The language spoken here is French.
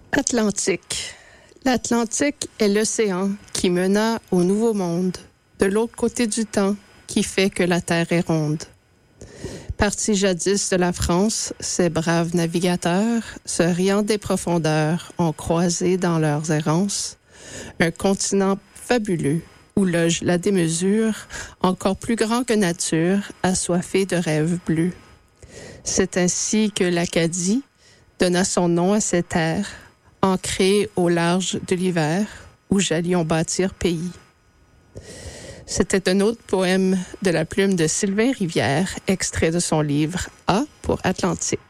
Atlantique. L'Atlantique est l'océan qui mena au Nouveau Monde, de l'autre côté du temps, qui fait que la Terre est ronde. Partis jadis de la France, ces braves navigateurs, se riant des profondeurs, ont croisé dans leurs errances un continent fabuleux où loge la démesure, encore plus grand que nature, assoiffé de rêves bleus. C'est ainsi que l'Acadie donna son nom à ces terres, ancrées au large de l'hiver, où j'allions bâtir pays. C'était un autre poème de la plume de Sylvain Rivière, extrait de son livre A pour Atlantique.